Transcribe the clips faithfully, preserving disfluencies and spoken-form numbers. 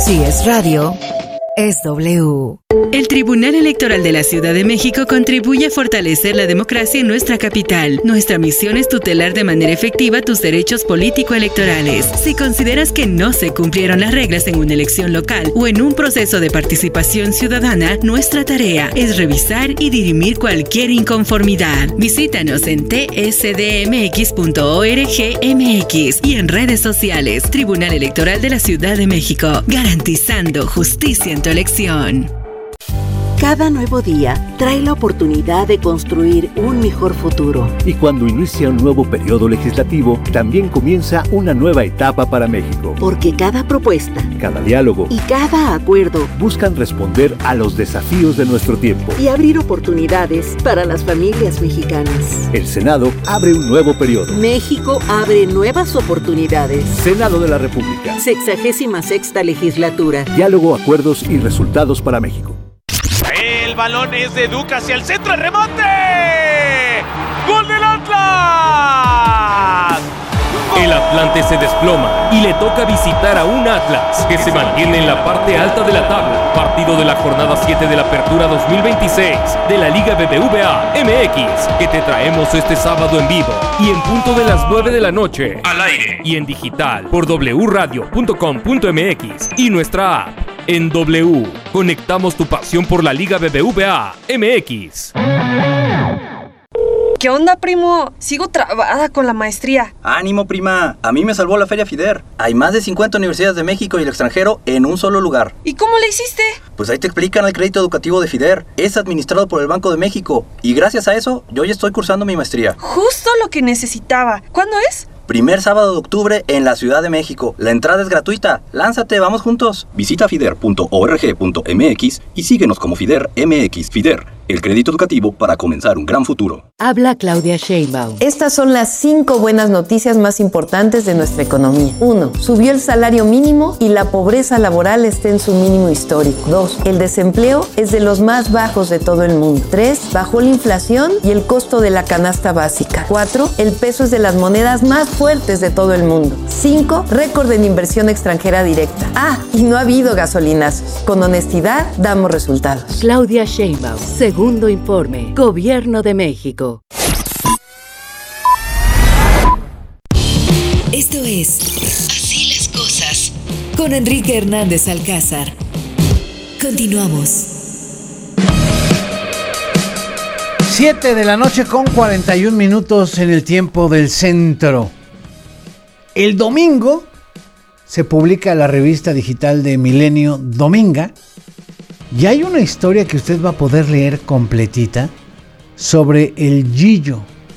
Si es radio, es W. El Tribunal Electoral de la Ciudad de México contribuye a fortalecer la democracia en nuestra capital. Nuestra misión es tutelar de manera efectiva tus derechos político-electorales. Si consideras que no se cumplieron las reglas en una elección local o en un proceso de participación ciudadana, nuestra tarea es revisar y dirimir cualquier inconformidad. Visítanos en t s d m x punto org m x y en redes sociales. Tribunal Electoral de la Ciudad de México, garantizando justicia en tu elección. Cada nuevo día trae la oportunidad de construir un mejor futuro. Y cuando inicia un nuevo periodo legislativo, también comienza una nueva etapa para México. Porque cada propuesta, cada diálogo y cada acuerdo buscan responder a los desafíos de nuestro tiempo y abrir oportunidades para las familias mexicanas. El Senado abre un nuevo periodo. México abre nuevas oportunidades. Senado de la República. Sexagésima sexta legislatura. Diálogo, acuerdos y resultados para México. El balón es de Duca hacia el centro, el remate. ¡Gol del Atlas! El Atlante se desploma y le toca visitar a un Atlas que se mantiene en la parte alta de la tabla. Partido de la jornada siete de la Apertura dos mil veintiséis de la Liga B B V A M X, que te traemos este sábado en vivo y en punto de las nueve de la noche, al aire y en digital por w radio punto com punto m x y nuestra app. En W, conectamos tu pasión por la Liga B B V A M X. ¿Qué onda, primo? Sigo trabada con la maestría. ¡Ánimo, prima! A mí me salvó la Feria FIDER. Hay más de cincuenta universidades de México y el extranjero en un solo lugar. ¿Y cómo le hiciste? Pues ahí te explican el crédito educativo de FIDER. Es administrado por el Banco de México. Y gracias a eso, yo ya estoy cursando mi maestría. Justo lo que necesitaba. ¿Cuándo es? Primer sábado de octubre en la Ciudad de México. La entrada es gratuita. Lánzate, vamos juntos. Visita fider punto org punto m x y síguenos como FIDER M X. FIDER, el crédito educativo para comenzar un gran futuro. Habla Claudia Sheinbaum. Estas son las cinco buenas noticias más importantes de nuestra economía. uno. Subió el salario mínimo y la pobreza laboral está en su mínimo histórico. dos. El desempleo es de los más bajos de todo el mundo. tres. Bajó la inflación y el costo de la canasta básica. cuatro. El peso es de las monedas más fuertes de todo el mundo. cinco. Récord en inversión extranjera directa. Ah, y no ha habido gasolinazos. Con honestidad damos resultados. Claudia Sheinbaum. Segundo informe. Gobierno de México. Esto es Así las cosas con Enrique Hernández Alcázar. Continuamos. siete de la noche con cuarenta y un minutos en el tiempo del centro. El domingo se publica la revista digital de Milenio Dominga y hay una historia que usted va a poder leer completita sobre el Gillo,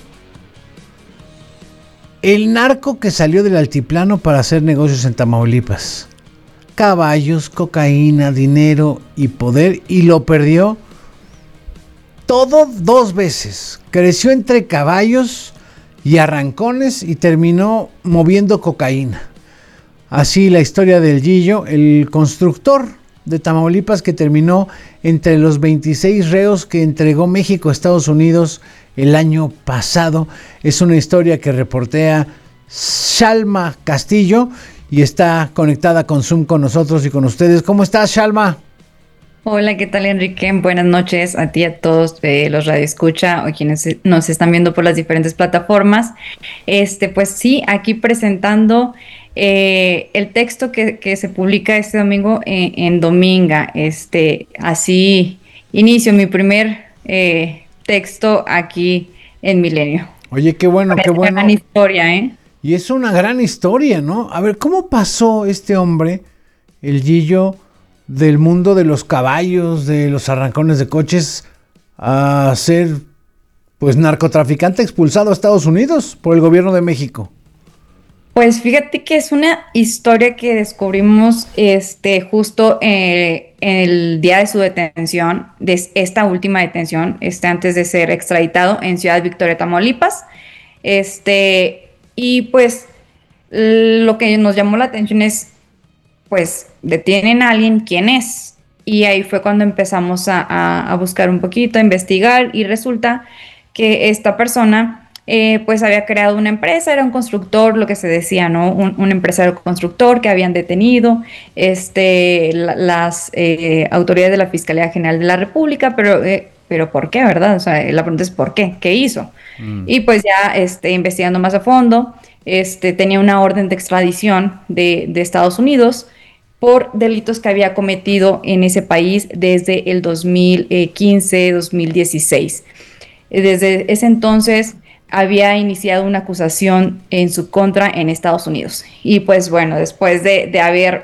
el narco que salió del altiplano para hacer negocios en Tamaulipas. Caballos, cocaína, dinero y poder, y lo perdió todo dos veces. Creció entre caballos y arrancones y terminó moviendo cocaína. Así la historia del Gillo, el constructor de Tamaulipas que terminó entre los veintiséis reos que entregó México a Estados Unidos el año pasado. Es una historia que reportea Shalma Castillo y está conectada con Zoom con nosotros y con ustedes. ¿Cómo estás, Shalma? Hola, ¿qué tal, Enrique? Buenas noches a ti, a todos eh, los radioescucha o quienes nos están viendo por las diferentes plataformas. Este, pues sí, aquí presentando eh, el texto que, que se publica este domingo en, en Dominga. Este, así inicio mi primer eh, texto aquí en Milenio. Oye, qué bueno, qué bueno. Es una gran historia, ¿eh? Y es una gran historia, ¿no? A ver, ¿cómo pasó este hombre, el Gillo, del mundo de los caballos, de los arrancones de coches, a ser, pues, narcotraficante expulsado a Estados Unidos por el gobierno de México? Pues fíjate que es una historia que descubrimos este, justo eh, el día de su detención, de esta última detención, este, antes de ser extraditado en Ciudad Victoria, Tamaulipas. Este, y pues lo que nos llamó la atención es, pues, detienen a alguien, ¿quién es? Y ahí fue cuando empezamos a, a, a buscar un poquito, a investigar, y resulta que esta persona eh, pues había creado una empresa, era un constructor, lo que se decía, ¿no? Un, un empresario constructor que habían detenido este, la, las eh, autoridades de la Fiscalía General de la República, pero, eh, pero ¿por qué, verdad? O sea, la pregunta es ¿por qué? ¿Qué hizo? Mm. Y pues ya este, investigando más a fondo, este, tenía una orden de extradición de, de Estados Unidos por delitos que había cometido en ese país desde el dos mil quince, dos mil dieciséis. Desde ese entonces había iniciado una acusación en su contra en Estados Unidos. Y pues bueno, después de, de haber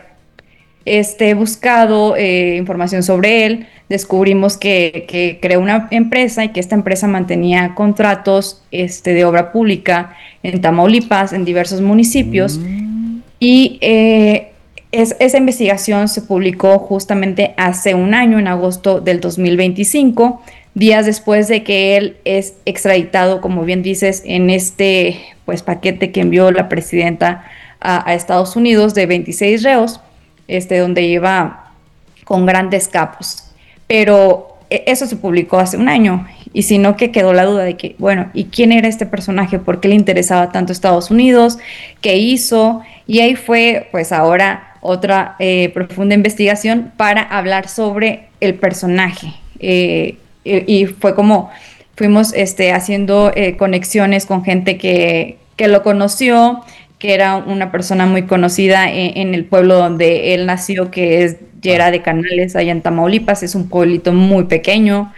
este, buscado eh, información sobre él, descubrimos que, que creó una empresa y que esta empresa mantenía contratos este, de obra pública en Tamaulipas, en diversos municipios. Mm. Y eh, es, esa investigación se publicó justamente hace un año, en agosto del dos mil veinticinco, días después de que él es extraditado, como bien dices, en este pues, paquete que envió la presidenta a, a Estados Unidos de veintiséis reos, este, donde iba con grandes capos. Pero eso se publicó hace un año, y sino que quedó la duda de que, bueno, ¿y quién era este personaje? ¿Por qué le interesaba tanto Estados Unidos? ¿Qué hizo? Y ahí fue, pues ahora, otra eh, profunda investigación para hablar sobre el personaje. Eh, Y, y fue como fuimos este, haciendo eh, conexiones con gente que, que lo conoció, que era una persona muy conocida en, en el pueblo donde él nació, que es Llera de Canales, allá en Tamaulipas. Es un pueblito muy pequeño,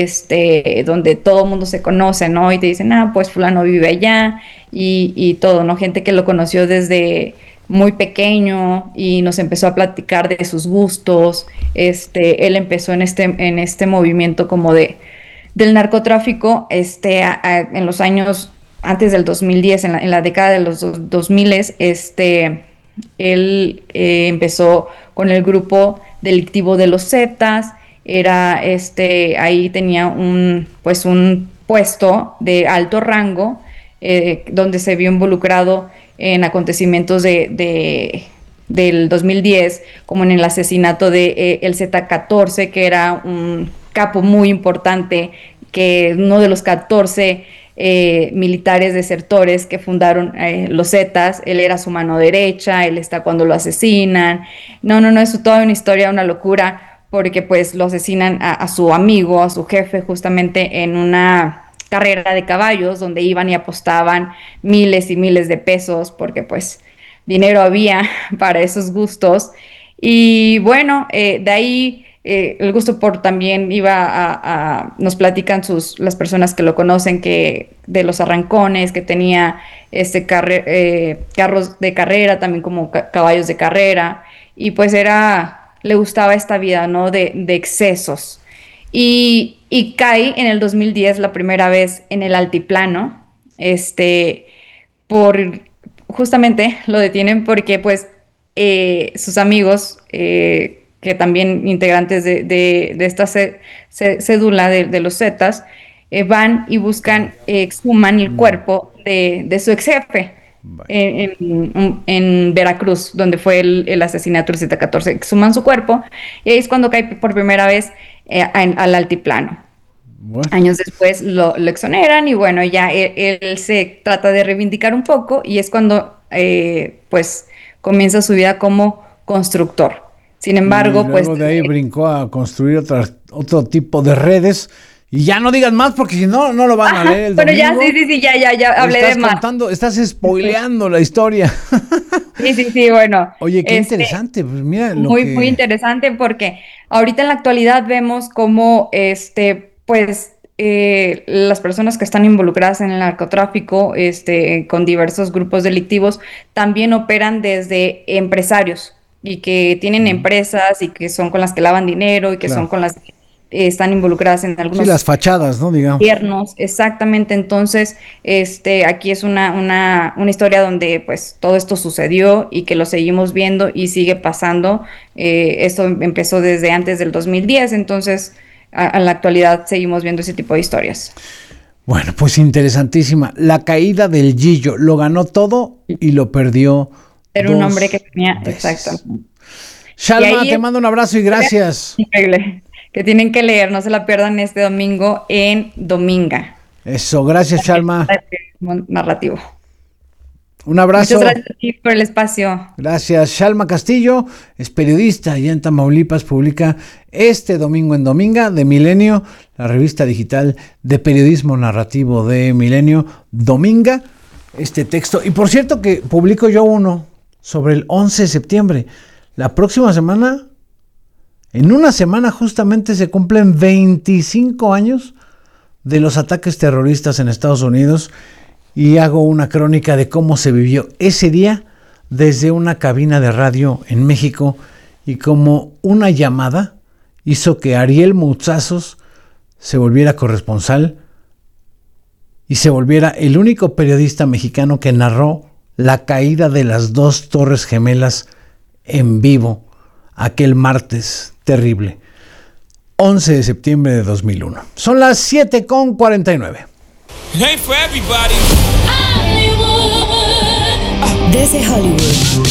este, donde todo el mundo se conoce, ¿no? Y te dicen, ah, pues fulano vive allá, y, y todo, ¿no? Gente que lo conoció desde muy pequeño y nos empezó a platicar de sus gustos. Este, él empezó en este, en este movimiento como de, del narcotráfico este, a, a, en los años antes del dos mil diez, en la, en la década de los dos mil, este, él eh, empezó con el grupo delictivo de los Zetas. Era, este, ahí tenía un, pues un puesto de alto rango, eh, donde se vio involucrado en acontecimientos de, de, del dos mil diez, como en el asesinato de eh, el zeta catorce, que era un capo muy importante, que uno de los catorce eh, militares desertores que fundaron eh, los Zetas. Él era su mano derecha, él está cuando lo asesinan. No, no, no, es toda una historia, una locura, porque pues lo asesinan a, a su amigo, a su jefe, justamente en una carrera de caballos, donde iban y apostaban miles y miles de pesos, porque pues dinero había para esos gustos. Y bueno, eh, de ahí eh, el gusto por también iba a, a nos platican sus las personas que lo conocen, que de los arrancones, que tenía este carre, eh, carros de carrera, también como ca- caballos de carrera, y pues era, le gustaba esta vida, ¿no? De, de excesos. Y, y cae en el dos mil diez la primera vez en el altiplano, este, por, justamente lo detienen porque pues eh, sus amigos, eh, que también integrantes de, de, de esta c- c- cédula de, de los Zetas, eh, van y buscan, eh, exhuman el cuerpo de, de su ex jefe en, en, en Veracruz, donde fue el, el asesinato del zeta catorce. Exhuman su cuerpo y ahí es cuando cae por primera vez Eh, al altiplano. Bueno. Años después lo, lo exoneran y bueno, ya él, él se trata de reivindicar un poco, y es cuando eh, pues comienza su vida como constructor. Sin embargo, y luego pues... de ahí eh, brincó a construir otra, otro tipo de redes. Y ya no digas más, porque si no, no lo van Ajá, a leer el pero domingo. ya, sí, sí, sí, ya, ya, ya hablé estás de más. Contando, estás spoileando la historia. Sí, sí, sí, bueno. Oye, qué este, interesante. Pues mira, lo muy, que... muy interesante, porque ahorita en la actualidad vemos cómo, este, pues, eh, las personas que están involucradas en el narcotráfico, este, con diversos grupos delictivos, también operan desde empresarios, y que tienen mm. empresas y que son con las que lavan dinero y que claro. son con las que están involucradas en algunos... Sí, las fachadas, ¿no? Digamos. Gobiernos, exactamente. Entonces, este, aquí es una, una, una historia donde, pues, todo esto sucedió y que lo seguimos viendo y sigue pasando. Eh, esto empezó desde antes del dos mil diez, entonces, a, a la actualidad seguimos viendo ese tipo de historias. Bueno, pues interesantísima. La caída del Gillo, lo ganó todo y lo perdió. Era un hombre que tenía, veces. Exacto. Shalma, te mando un abrazo y gracias. Increíble. Que tienen que leer, no se la pierdan este domingo en Dominga. Eso, gracias, Shalma. narrativo. Un abrazo. Muchas gracias a ti por el espacio. Gracias. Shalma Castillo es periodista allá en Tamaulipas, publica este domingo en Dominga de Milenio, la revista digital de periodismo narrativo de Milenio, Dominga, este texto. Y por cierto que publico yo uno sobre el once de septiembre. La próxima semana, en una semana justamente se cumplen veinticinco años de los ataques terroristas en Estados Unidos. Y hago una crónica de cómo se vivió ese día desde una cabina de radio en México y cómo una llamada hizo que Ariel Mouzazos se volviera corresponsal y se volviera el único periodista mexicano que narró la caída de las dos Torres Gemelas en vivo aquel martes terrible, once de septiembre de dos mil uno. Son las siete con cuarenta y nueve. Hey for everybody. Desde Hollywood.